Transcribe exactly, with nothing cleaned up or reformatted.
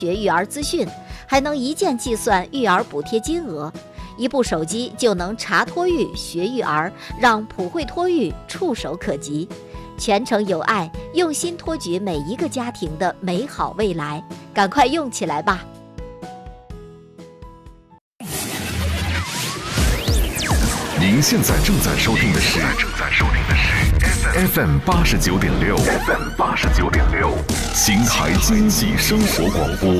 学育儿资讯，还能一键计算育儿补贴金额，一部手机就能查托育、学育儿，让普惠托育触手可及，全程有爱，用心托举每一个家庭的美好未来，赶快用起来吧！ 您现在正在收听的是正在收听的是 F M 八十九点六 F M 八十九点六，秦台经济生活广播。